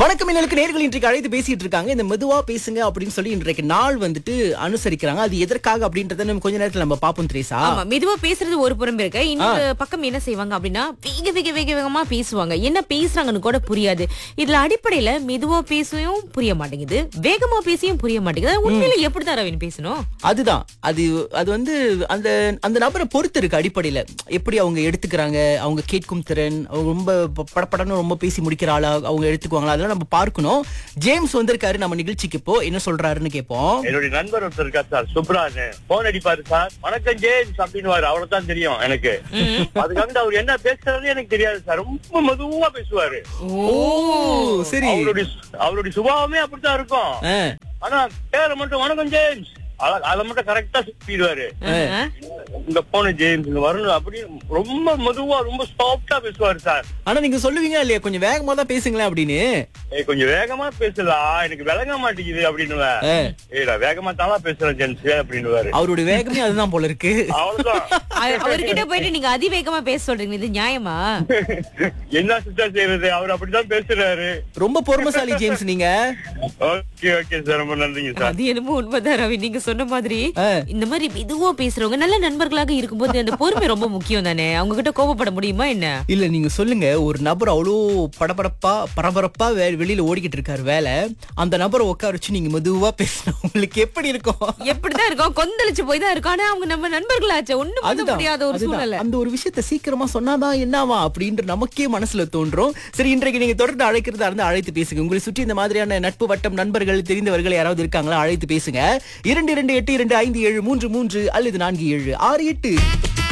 வணக்கம் இன்னலுக்கு நேர்கள் இன்றைக்கு அழைத்து பேசிட்டு இருக்காங்க. இந்த மெதுவா பேசுங்க அப்படின்னு சொல்லி இன்றைக்கு நாள் வந்துட்டு அனுசரிக்கிறாங்க. அது எதற்காக அப்படின்றத நம்ம கொஞ்ச நேரத்துல நம்ம பாப்போம் திரேசா. ஆமா, மெதுவா பேசுறது ஒரு புறம் இருக்கு. இன்னொரு பக்கம் என்ன செய்வாங்க அப்படின்னா வேகமா பேசுவாங்க. என்ன பேசுறாங்கன்னு கூட புரியாது. இதுல அடிப்படையில மெதுவா பேசியும் புரிய மாட்டேங்குது, வேகமா பேசியும் புரிய மாட்டேங்குது. உண்மையில எப்படிதான் ரவின் பேசணும்? அதுதான் அது வந்து அந்த அந்த நபரை பொறுத்து இருக்கு. அடிப்படையில எப்படி அவங்க எடுத்துக்கிறாங்க, அவங்க கேட்கும் திறன், அவங்க ரொம்ப படப்படன்னு ரொம்ப பேசி முடிக்கிற ஆளா அவங்க எடுத்துக்குவாங்களா, அதெல்லாம் நம்ம பார்க்கணும். ஜேம்ஸ் வந்திருக்காரு நம்ம நிகழ்ச்சிக்கு. இப்போ என்ன சொல்றாருன்னு கேட்போம். என்னுடைய நண்பர் ஒருத்தர் இருக்கார் சார், சுப்ராஜ். போன் அடிப்பாரு சார், வணக்கம் ஜேம்ஸ் அப்படின்னு அவ்வளவுதான் தெரியும் எனக்கு. அதுக்காக அவர் என்ன பேசுறாருன்னு எனக்கு தெரியாது சார். ரொம்ப மெதுவா பேசுவாரு. ஓ சரி. அவருடைய சுபாவமே அப்படித்தான் இருக்கும். ஆனா பேரை மட்டும் வணக்கம் ஜேம்ஸ் அதை மட்டும் கரெக்டா சொல்லிடுவாரு. இந்த போன ஜேம்ஸ் இங்க வரணும் அப்படின்னு ரொம்ப மெதுவா ரொம்ப சாஃப்டா பேசுவாரு சார். ஆனா நீங்க சொல்லுவீங்க இல்லையா, கொஞ்சம் வேகமா தான் பேசுங்களேன் அப்படின்னு. கொஞ்சம் வேகமா பேசலாம், எனக்கு விளங்க மாட்டேங்குது அப்படின்னு. வேகமா தான் பேசுறேன் ஜேம்ஸ் அப்படின்னு. அவருடைய வேகமே அதுதான் போல இருக்கு. அவ்வளவுதான். அவர்கிட்ட போயிட்டு நீங்க அதிவேகமா பேச சொல்றீங்க, இது நியாயமா? என்ன சிஸ்டர் செய்யறது, அவர் அப்படிதான் பேசுறாரு. ரொம்ப பொறுமைசாலி ஜேம்ஸ் நீங்க. ஓகே ஓகே சார், ரொம்ப நன்றிங்க சார். அது என்னமோ உண்மைதான் ரவி, நீங்க சொன்ன மாதிரி இந்த மாதிரி மெதுவா பேசுறவங்க நல்ல நண்பர்களாக இருக்கும்போது அந்த பொறுமை ரொம்ப முக்கியம் தானே. அவங்க கிட்ட கோபப்பட முடியுமா என்ன? இல்ல நீங்க சொல்லுங்க, ஒரு நபர் அவ்வளோ படபடப்பா பரபரப்பா வெளியில ஓடிக்கிட்டு இருக்காரு வேலை, அந்த நபரை உட்கார வச்சு நீங்க மெதுவா பேசினா உங்களுக்கு எப்படி இருக்கும்? எப்படிதான் இருக்கும், கொந்தளிச்சு போய் தான் இருக்கும். ஆனா அவங்க நம்ம நண்பர்களாச்சு, ஒண்ணும் பண்ண முடியாத ஒரு சூழ்நிலை. அந்த ஒரு விஷயத்த சீக்கிரமா சொன்னாதான் என்னவா அப்படின்ற நமக்கே மனசுல தோன்றும். சரி, இன்றைக்கு நீங்க தொடர்ந்து அழைக்கிறதா இருந்தா அழைத்து பேசுங்க. உங்களை சுற்றி இந்த மாதிரியான நட்பு வட்டம், நண்பர்கள், தெரிந்தவர்கள் யாராவது இருக்காங்களா, அழைத்து பேசுங்க. 2282257333 அல்லது 4768.